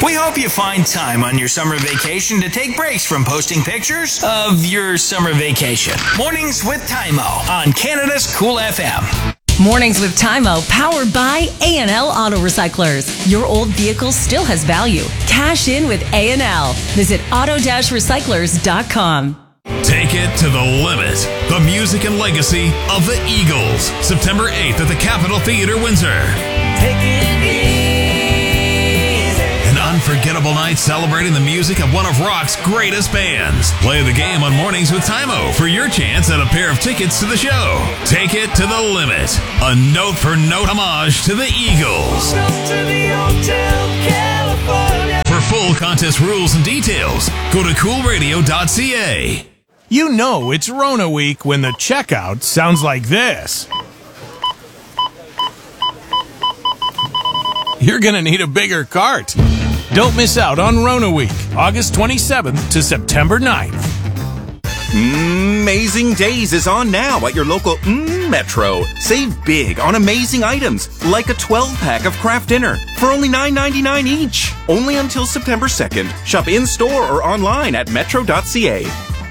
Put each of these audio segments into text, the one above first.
We hope you find time on your summer vacation to take breaks from posting pictures of your summer vacation. Mornings with Tymo on Canada's Cool FM. Mornings with Tymo, powered by A&L Auto Recyclers. Your old vehicle still has value. Cash in with A&L. Visit auto-recyclers.com. Take it to the limit. The music and legacy of the Eagles. September 8th at the Capitol Theatre, Windsor. Take it easy. An unforgettable night celebrating the music of one of rock's greatest bands. Play the game on Mornings with Tymo for your chance at a pair of tickets to the show. Take it to the limit. A note-for-note homage to the Eagles. To the Hotel California. For full contest rules and details, go to coolradio.ca. You know it's Rona week when the checkout sounds like this. You're going to need a bigger cart. Don't miss out on Rona week, August 27th to September 9th. Amazing Days is on now at your local Metro. Save big on amazing items like a 12-pack of Kraft Dinner for only $9.99 each. Only until September 2nd. Shop in-store or online at metro.ca.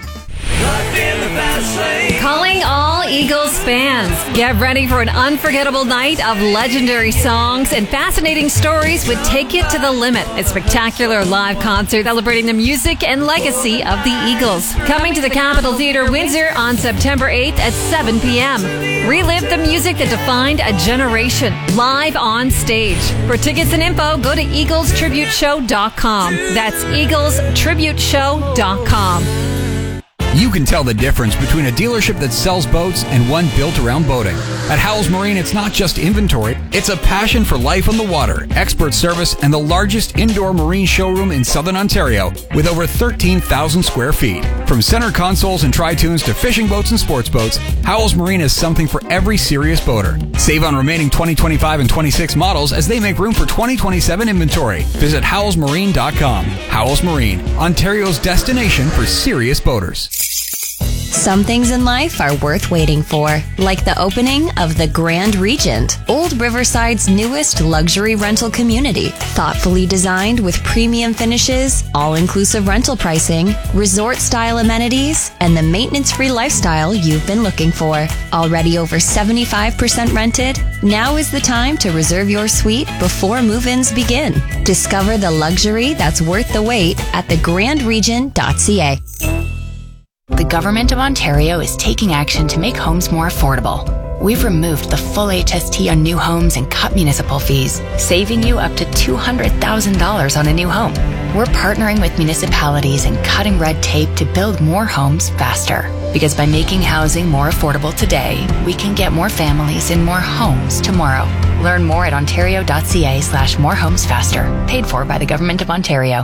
Calling all Eagles fans. Get ready for an unforgettable night of legendary songs and fascinating stories with Take It to the Limit, a spectacular live concert celebrating the music and legacy of the Eagles. Coming to the Capitol Theatre, Windsor on September 8th at 7 p.m. Relive the music that defined a generation, live on stage. For tickets and info, go to eaglestributeshow.com. That's eaglestributeshow.com. You can tell the difference between a dealership that sells boats and one built around boating. At Howells Marine, it's not just inventory, it's a passion for life on the water, expert service, and the largest indoor marine showroom in Southern Ontario with over 13,000 square feet. From center consoles and tri-tunes to fishing boats and sports boats, Howells Marine has something for every serious boater. Save on remaining 2025 and 26 models as they make room for 2027 inventory. Visit howellsmarine.com. Howells Marine, Ontario's destination for serious boaters. Some things in life are worth waiting for, like the opening of the Grand Regent, Old Riverside's newest luxury rental community. Thoughtfully designed with premium finishes, all-inclusive rental pricing, resort-style amenities, and the maintenance-free lifestyle you've been looking for. Already over 75% rented, now is the time to reserve your suite before move-ins begin. Discover the luxury that's worth the wait at thegrandregent.ca. The Government of Ontario is taking action to make homes more affordable. We've removed the full HST on new homes and cut municipal fees, saving you up to $200,000 on a new home. We're partnering with municipalities and cutting red tape to build more homes faster. Because by making housing more affordable today, we can get more families in more homes tomorrow. Learn more at ontario.ca/morehomesfaster. Paid for by the Government of Ontario.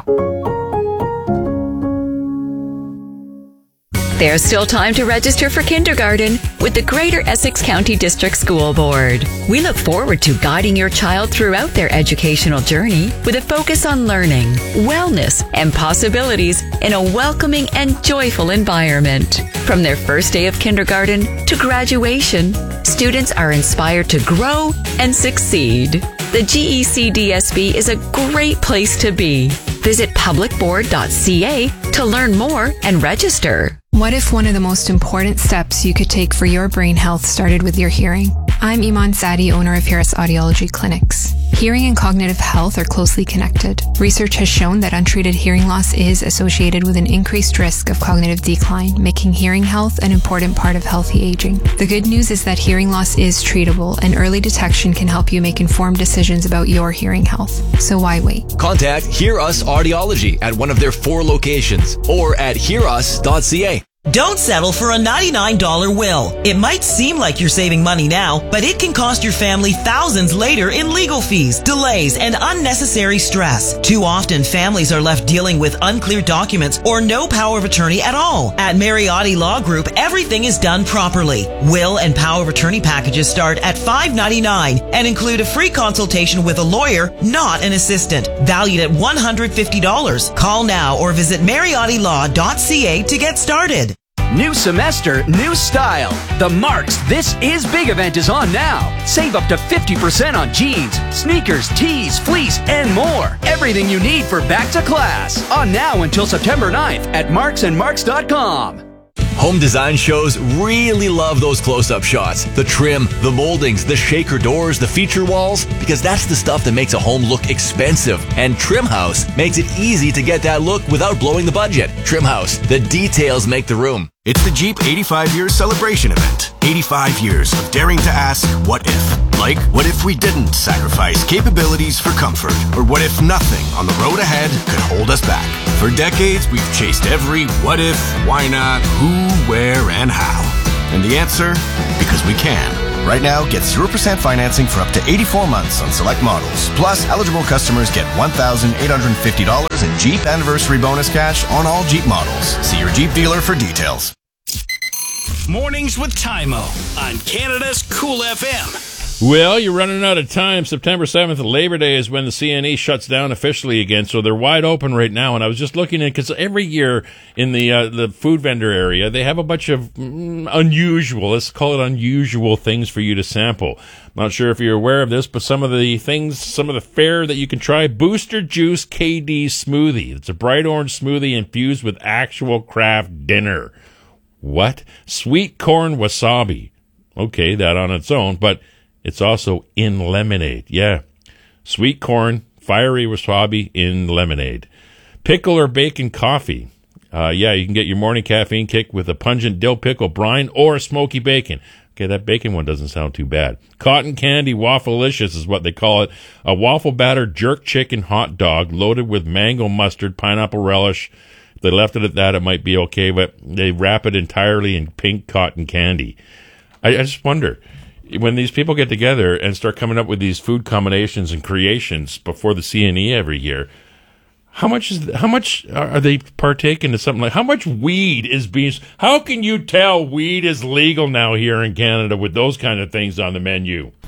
There's still time to register for kindergarten with the Greater Essex County District School Board. We look forward to guiding your child throughout their educational journey with a focus on learning, wellness, and possibilities in a welcoming and joyful environment. From their first day of kindergarten to graduation, students are inspired to grow and succeed. The GECDSB is a great place to be. Visit publicboard.ca to learn more and register. What if one of the most important steps you could take for your brain health started with your hearing? I'm Iman Sadi, owner of Harris Audiology Clinics. Hearing and cognitive health are closely connected. Research has shown that untreated hearing loss is associated with an increased risk of cognitive decline, making hearing health an important part of healthy aging. The good news is that hearing loss is treatable, and early detection can help you make informed decisions about your hearing health. So why wait? Contact Hear Us Audiology at one of their 4 locations or at hearus.ca. Don't settle for a $99 will. It might seem like you're saving money now, but it can cost your family thousands later in legal fees, delays, and unnecessary stress. Too often, families are left dealing with unclear documents or no power of attorney at all. At Mariotti Law Group, everything is done properly. Will and power of attorney packages start at $5.99 and include a free consultation with a lawyer, not an assistant, valued at $150. Call now or visit mariottilaw.ca to get started. New semester, new style. The Marks This Is Big event is on now. Save up to 50% on jeans, sneakers, tees, fleece, and more. Everything you need for back to class. On now until September 9th at marksandmarks.com. Home design shows really love those close-up shots. The trim, the moldings, the shaker doors, the feature walls, because that's the stuff that makes a home look expensive. And Trim House makes it easy to get that look without blowing the budget. Trim House, the details make the room. It's the Jeep 85 Years Celebration Event. 85 years of daring to ask, what if? Like, what if we didn't sacrifice capabilities for comfort? Or what if nothing on the road ahead could hold us back? For decades, we've chased every what if, why not, who, where, and how. And the answer? Because we can. Right now, get 0% financing for up to 84 months on select models. Plus, eligible customers get $1,850 in Jeep Anniversary Bonus Cash on all Jeep models. See your Jeep dealer for details. Mornings with Tymo on Canada's Cool FM. Well, you're running out of time. September 7th, Labor Day, is when the CNE shuts down officially again, so they're wide open right now. And I was just looking in, because every year in the food vendor area, they have a bunch of unusual, let's call it unusual things for you to sample. I'm not sure if you're aware of this, but some of the fare that you can try, Booster Juice KD Smoothie. It's a bright orange smoothie infused with actual craft dinner. What? Sweet corn wasabi. Okay, that on its own, but it's also in lemonade. Yeah. Sweet corn, fiery wasabi in lemonade. Pickle or bacon coffee. Yeah, you can get your morning caffeine kick with a pungent dill pickle brine or smoky bacon. Okay, that bacon one doesn't sound too bad. Cotton candy waffleicious is what they call it. A waffle batter jerk chicken hot dog loaded with mango mustard, pineapple relish. If they left it at that, it might be okay, but they wrap it entirely in pink cotton candy. I just wonder, when these people get together and start coming up with these food combinations and creations before the CNE every year, how much are they partaking in something like, how much weed is being, how can you tell weed is legal now here in Canada with those kind of things on the menu?